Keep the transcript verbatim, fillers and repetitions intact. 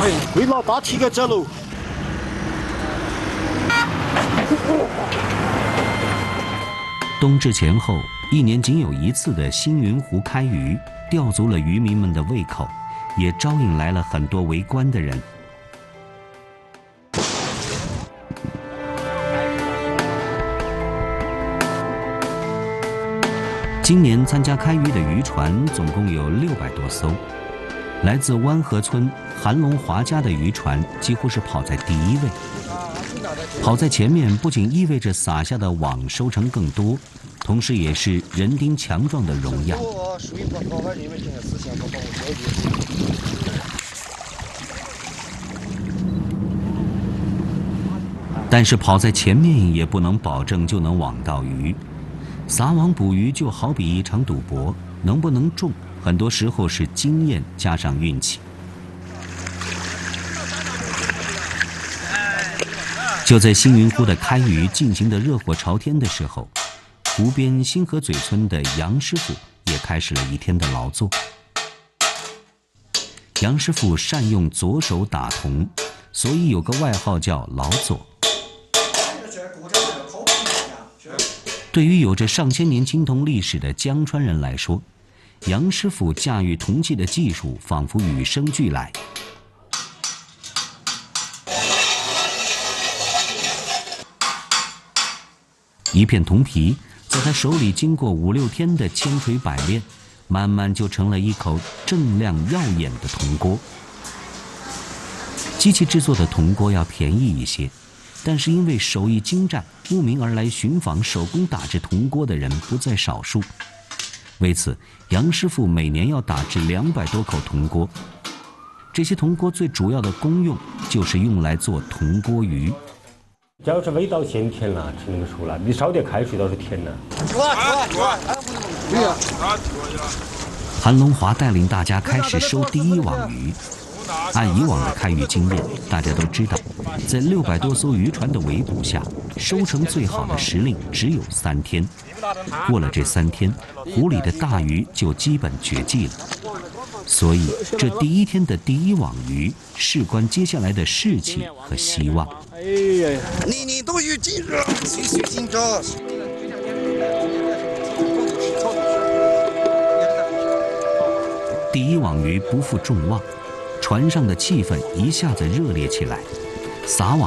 哎，会拿大体格走喽。 冬至前后，一年仅有一次的星云湖开渔，吊足了渔民们的胃口，也招引来了很多围观的人。今年参加开渔的渔船总共有六百多艘，来自湾河村韩龙华家的渔船几乎是跑在第一位。跑在前面不仅意味着撒下的网收成更多，同时也是人丁强壮的荣耀。但是跑在前面也不能保证就能网到鱼。撒网捕鱼就好比一场赌博，能不能中，很多时候是经验加上运气。就在星云湖的开渔进行的热火朝天的时候，湖边星河嘴村的杨师傅也开始了一天的劳作。杨师傅善用左手打铜，所以有个外号叫老左。对于有着上千年青铜历史的江川人来说，杨师傅驾驭铜器的技术仿佛与生俱来。一片铜皮在他手里经过五六天的千锤百炼，慢慢就成了一口锃亮耀眼的铜锅。机器制作的铜锅要便宜一些，但是因为手艺精湛，慕名而来寻访手工打制铜锅的人不在少数。为此，杨师傅每年要打制两百多口铜锅。这些铜锅最主要的功用就是用来做铜锅鱼。 只要是味道鲜甜了，吃那个熟了，你烧点开水倒是甜了。 韩龙华带领大家开始收第一网鱼。按以往的开渔经验，大家都知道，在六百多艘渔船的围捕下，收成最好的时令只有三天。过了这三天，湖里的大鱼就基本绝迹了。所以，这第一天的第一网鱼，事关接下来的士气和希望。 哎呀，年年都有今日，岁岁今朝。 第一网鱼不负众望，船上的气氛一下子热烈起来，撒网